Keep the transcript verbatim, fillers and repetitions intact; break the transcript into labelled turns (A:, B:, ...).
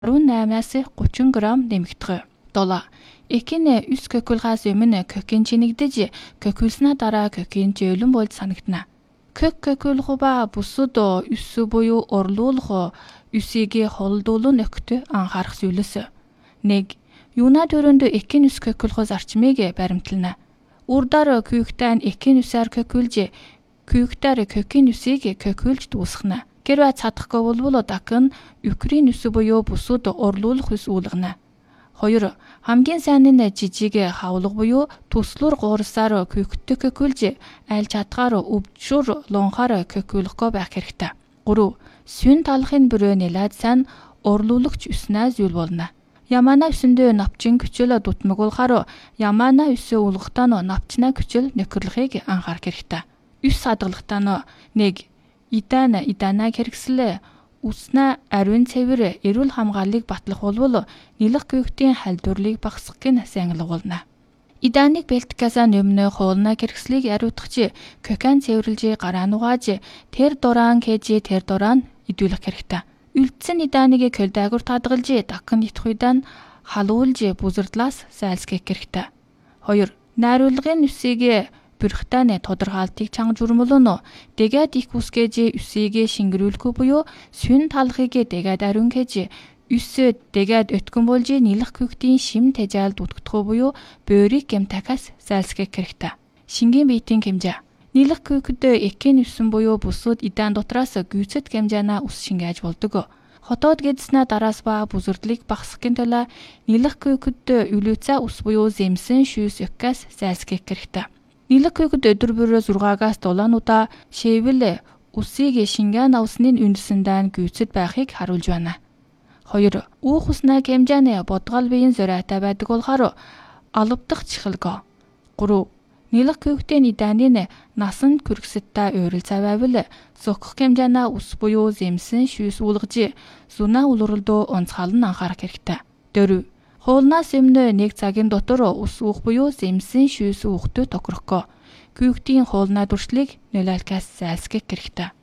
A: арван наймаас гучин грамм нэмэгдэх. долоо. Экийн ес кокулгаас өмнө кокин чинэгдэж кокулснаа дараа кокин жөөлөн болж санагдана. Кок кокулгуба бусад ес буюу орлуулах есийг холдуулан нөхөд анхаарах зүйлс. нэг. Юуна төрөнд экийн ес кокулгоос зарчмыг баримтлана. Урдаар күйгтайн экийн есээр кокулж күйгтээр кокин есийг кокулж дуусгана. Гэрвэ цадахгүй болвол дакн Украин ес буюу бусад орлуулах ес уулгана. хоёр. Хамгийн сайн нь жижиг хавлга буюу төслөр гуурсаар күйгтээ кокулж аль чадгаар өвчөр лонхоор кокулахгүй байх хэрэгтэй. гурав. Сүн талахын бүрөө нэлээд сайн орлуулагч өснөө зүйл болно. Ямана өсөндөө навчин күчил дутмагуулахаар ямана өсөө уулгахтаа навчна күчил нөхөрлөхийг анхаарах хэрэгтэй. Ес хадгалагтаа нэг. Идан идана хэрэгслээ үснэ ариун цэвэр эрүүл хамгааллыг батлах болвол нэлэх күйгтийн халдварлыг багасгах нь сангилгуулна. Иданыг бэлтгэхээс өмнө хуулна хэрэгслийг ариутгach кокан цэвэрлж гараа нугааж тэр дуран кэж тэр дуран идүүлэх хэрэгтэй. Үлдсэн иданыг көлдаагүр тадгалж дакн итх уйдан халуулж бүзэрдлаас сайлсгэх хэрэгтэй. хоёр. Найруулгын үсийг бүрхтэн тодорхойлтыг чанга журмулно. Тэгээд их үсгэж үсийг шингэрүүлэхгүй буюу сүн талхыг тэгээд ариун кэж үсээ тэгээд өткөн болж нэлэх күйгтийн шим тэжаал дутгдах буюу бөөрийг гэмтахаас сайлсгэх хэрэгтэй. Шингийн биетийн хэмжээ. Нэлэх күйгт экийн үсэн буюу бусууд идан дотроос гүйцэд хэмжээна ус шингээж болдог. Хотоод гэдснэ дараас ба бүзэрдлийг багасгахын тулд нэлэх күйгт өвлөцөө ус буюу зэмсэн шүүс өккас сайлсгэх хэрэгтэй. Нэлэх күйгт өдөр бүр зургаагаас дулаануудаа шэвэл усыг шингэн авсны үндэсэндээ гүйцэд байхыг харуулж байна. хоёр. Үүх уснаа хэмжээний бодгол биеийн зөрөөтэй байдаг болохоор алавдах чихэлгөө. гурав. Нэлэх күйгтийн иданы насан күргсэттэй уурал цавайвал зогх хэмжээний ус буюу зэмсэн шүүс уулгаж зүнэ улралдөө онцгойлон анхаарах хэрэгтэй. дөрөв. Хуулнаас өмнө нэг цагийн дотор ус уух буюу зэмсэн шүүс уухтөө тохирохгүй. Күйгтийн хуулнаа дуршлыг нөлөөлөхөөс зайлсгэх хэрэгтэй.